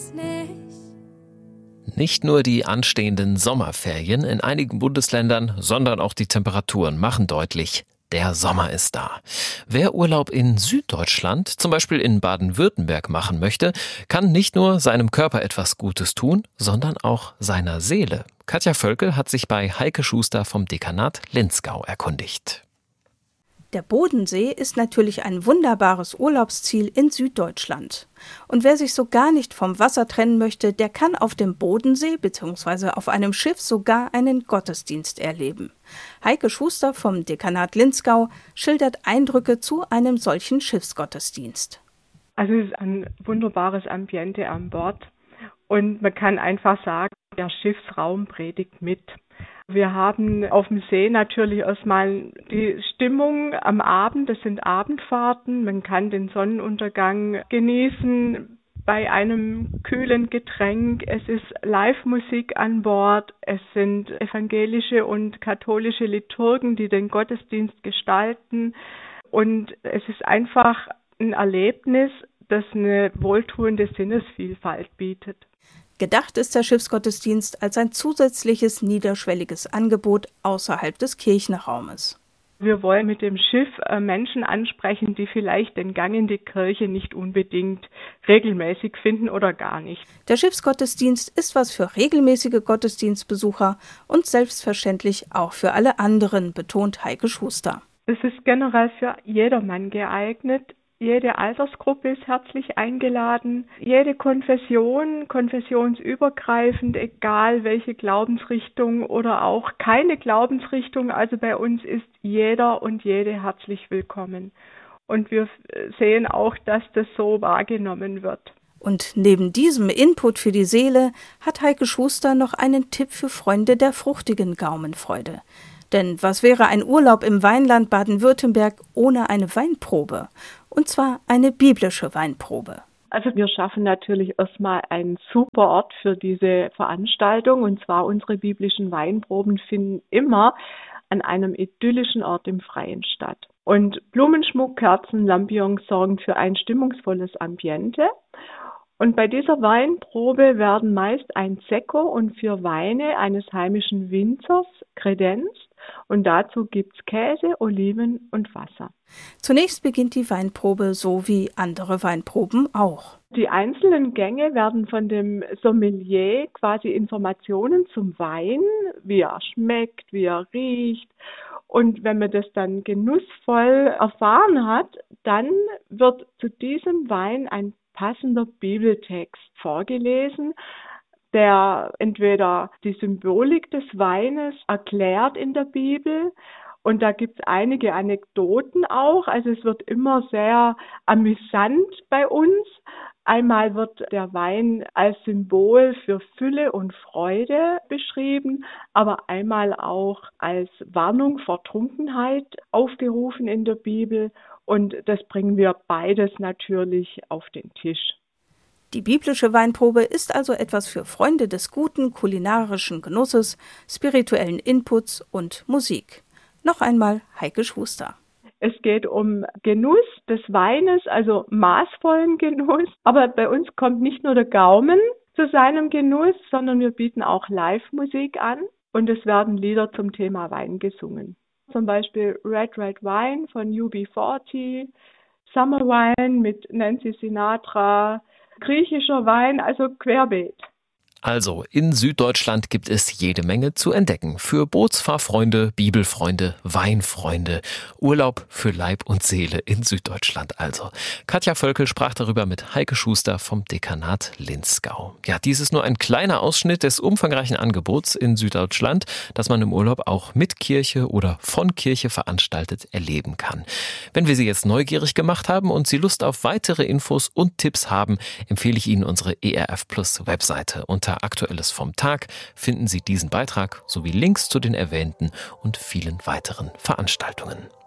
es nicht. Nicht nur die anstehenden Sommerferien in einigen Bundesländern, sondern auch die Temperaturen machen deutlich, der Sommer ist da. Wer Urlaub in Süddeutschland, zum Beispiel in Baden-Württemberg machen möchte, kann nicht nur seinem Körper etwas Gutes tun, sondern auch seiner Seele. Katja Völkel hat sich bei Heike Schuster vom Dekanat Linzgau erkundigt. Der Bodensee ist natürlich ein wunderbares Urlaubsziel in Süddeutschland. Und wer sich so gar nicht vom Wasser trennen möchte, der kann auf dem Bodensee bzw. auf einem Schiff sogar einen Gottesdienst erleben. Heike Schuster vom Dekanat Linzgau schildert Eindrücke zu einem solchen Schiffsgottesdienst. Also es ist ein wunderbares Ambiente an Bord und man kann einfach sagen, der Schiffsraum predigt mit. Wir haben auf dem See natürlich erstmal die Stimmung am Abend, das sind Abendfahrten, man kann den Sonnenuntergang genießen bei einem kühlen Getränk, es ist Live-Musik an Bord, es sind evangelische und katholische Liturgen, die den Gottesdienst gestalten und es ist einfach ein Erlebnis, das eine wohltuende Sinnesvielfalt bietet. Gedacht ist der Schiffsgottesdienst als ein zusätzliches niederschwelliges Angebot außerhalb des Kirchenraumes. Wir wollen mit dem Schiff Menschen ansprechen, die vielleicht den Gang in die Kirche nicht unbedingt regelmäßig finden oder gar nicht. Der Schiffsgottesdienst ist was für regelmäßige Gottesdienstbesucher und selbstverständlich auch für alle anderen, betont Heike Schuster. Es ist generell für jedermann geeignet. Jede Altersgruppe ist herzlich eingeladen. Jede Konfession, konfessionsübergreifend, egal welche Glaubensrichtung oder auch keine Glaubensrichtung. Also bei uns ist jeder und jede herzlich willkommen. Und wir sehen auch, dass das so wahrgenommen wird. Und neben diesem Input für die Seele hat Heike Schuster noch einen Tipp für Freunde der fruchtigen Gaumenfreude. Denn was wäre ein Urlaub im Weinland Baden-Württemberg ohne eine Weinprobe? Und zwar eine biblische Weinprobe. Also wir schaffen natürlich erstmal einen super Ort für diese Veranstaltung. Und zwar unsere biblischen Weinproben finden immer an einem idyllischen Ort im Freien statt. Und Blumenschmuck, Kerzen, Lampions sorgen für ein stimmungsvolles Ambiente. Und bei dieser Weinprobe werden meist ein Sekko und 4 Weine eines heimischen Winzers kredenzt. Und dazu gibt's Käse, Oliven und Wasser. Zunächst beginnt die Weinprobe so wie andere Weinproben auch. Die einzelnen Gänge werden von dem Sommelier quasi Informationen zum Wein, wie er schmeckt, wie er riecht. Und wenn man das dann genussvoll erfahren hat, dann wird zu diesem Wein ein passender Bibeltext vorgelesen, der entweder die Symbolik des Weines erklärt in der Bibel. Und da gibt es einige Anekdoten auch. Also es wird immer sehr amüsant bei uns. Einmal wird der Wein als Symbol für Fülle und Freude beschrieben, aber einmal auch als Warnung vor Trunkenheit aufgerufen in der Bibel. Und das bringen wir beides natürlich auf den Tisch. Die biblische Weinprobe ist also etwas für Freunde des guten kulinarischen Genusses, spirituellen Inputs und Musik. Noch einmal Heike Schuster. Es geht um Genuss des Weines, also maßvollen Genuss. Aber bei uns kommt nicht nur der Gaumen zu seinem Genuss, sondern wir bieten auch Live-Musik an und es werden Lieder zum Thema Wein gesungen. Zum Beispiel Red Red Wine von UB40, Summer Wine mit Nancy Sinatra, griechischer Wein, also querbeet. Also, in Süddeutschland gibt es jede Menge zu entdecken. Für Bootsfahrfreunde, Bibelfreunde, Weinfreunde. Urlaub für Leib und Seele in Süddeutschland also. Katja Völkel sprach darüber mit Heike Schuster vom Dekanat Linzgau. Ja, dies ist nur ein kleiner Ausschnitt des umfangreichen Angebots in Süddeutschland, das man im Urlaub auch mit Kirche oder von Kirche veranstaltet erleben kann. Wenn wir Sie jetzt neugierig gemacht haben und Sie Lust auf weitere Infos und Tipps haben, empfehle ich Ihnen unsere ERF Plus Webseite. Unter Aktuelles vom Tag finden Sie diesen Beitrag sowie Links zu den erwähnten und vielen weiteren Veranstaltungen.